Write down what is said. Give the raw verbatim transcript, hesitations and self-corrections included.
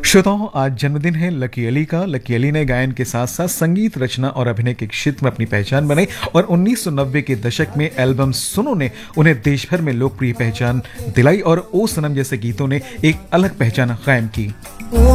श्रोताओं, आज जन्मदिन है लकी अली का। लकी अली ने गायन के साथ साथ संगीत रचना और अभिनय के क्षेत्र में अपनी पहचान बनाई और उन्नीस सौ नब्बे के दशक में एल्बम सुनो ने उन्हें देश भर में लोकप्रिय पहचान दिलाई और ओ सनम जैसे गीतों ने एक अलग पहचान कायम की।